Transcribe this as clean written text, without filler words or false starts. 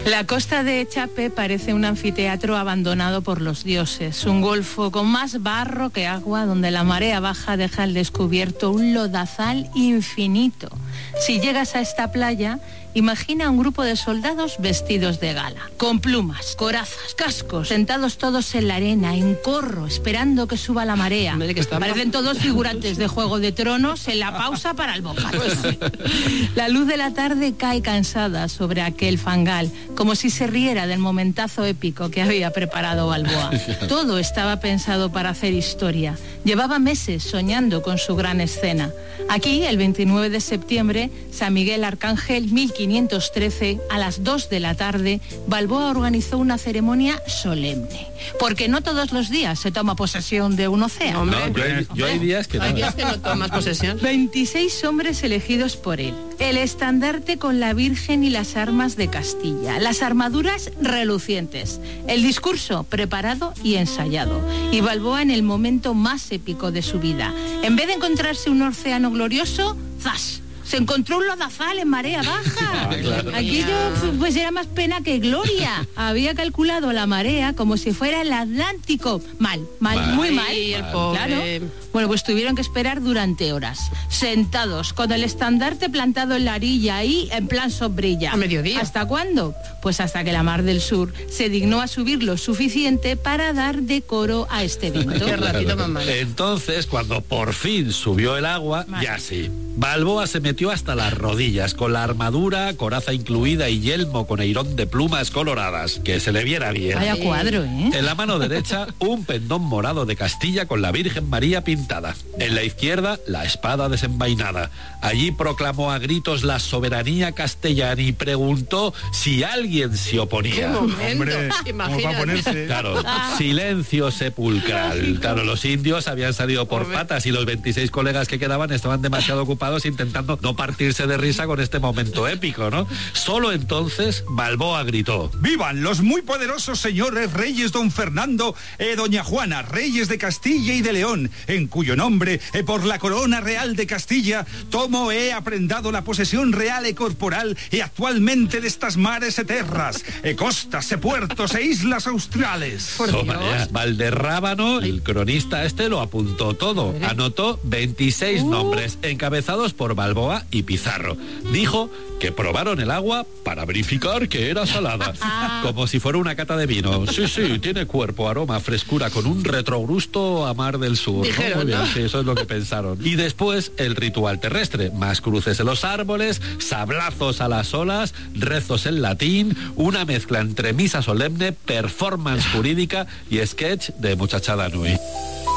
La costa de Chape parece un anfiteatro abandonado por los dioses, un golfo con más barro que agua donde la marea baja deja al descubierto un lodazal infinito. Si llegas a esta playa, imagina un grupo de soldados vestidos de gala, con plumas, corazas, cascos, sentados todos en la arena, en corro, esperando que suba la marea. Parecen todos figurantes de Juego de Tronos en la pausa para el bocado. La luz de la tarde cae cansada sobre aquel fangal, como si se riera del momentazo épico que había preparado Balboa. Todo estaba pensado para hacer historia. Llevaba meses soñando con su gran escena. Aquí, el 29 de septiembre, San Miguel Arcángel, 1513, a las 2 de la tarde, Balboa organizó una ceremonia solemne. Porque no todos los días se toma posesión de un océano. No, yo hay días que no. Hay días que no tomas posesión. 26 hombres elegidos por él. El estandarte con la Virgen y las armas de Castilla. Las armaduras relucientes. El discurso preparado y ensayado. Y Balboa en el momento más épico de su vida. En vez de encontrarse un océano glorioso, ¡zas!, se encontró un lodazal en marea baja. Claro. Aquello pues era más pena que gloria. Había calculado la marea como si fuera el Atlántico. Mal, muy mal. Ay, el pobre. Claro. Bueno, pues tuvieron que esperar durante horas, sentados, con el estandarte plantado en la orilla ahí, en plan sombrilla. A mediodía. ¿Hasta cuándo? Pues hasta que la Mar del Sur se dignó a subir lo suficiente para dar decoro a este evento. Qué ratito más malo. Entonces, cuando por fin subió el agua, ya sí. Balboa se metió hasta las rodillas, con la armadura, coraza incluida y yelmo con eirón de plumas coloradas, que se le viera bien. Vaya cuadro, ¿eh? En la mano derecha, un pendón morado de Castilla con la Virgen María pintada. En la izquierda, la espada desenvainada. Allí proclamó a gritos la soberanía castellana y preguntó si alguien se oponía. ¡Qué momento! Hombre, ¿cómo va a Imagínate. ponerse? Claro, silencio sepulcral. Claro, los indios habían salido por patas y los 26 colegas que quedaban estaban demasiado ocupados intentando no partirse de risa con este momento épico, ¿no? Solo entonces Balboa gritó: ¡Vivan los muy poderosos señores reyes don Fernando doña Juana, reyes de Castilla y de León, en cuyo nombre, por la corona real de Castilla, tomo aprendado la posesión real e corporal y actualmente de estas mares e terras, costas, puertos e islas australes. Toma ya. Valderrábano, el cronista este, lo apuntó todo. Anotó 26 nombres, encabezados por Balboa y Pizarro. Dijo que probaron el agua para verificar que era salada. Como si fuera una cata de vino. Sí, tiene cuerpo, aroma, frescura, con un retrogusto a Mar del Sur. Dijeron, Muy bien, ¿no? sí, eso es lo que pensaron. Y después el ritual terrestre. Más cruces en los árboles, sablazos a las olas, rezos en latín, una mezcla entre misa solemne, performance jurídica y sketch de muchachada nui.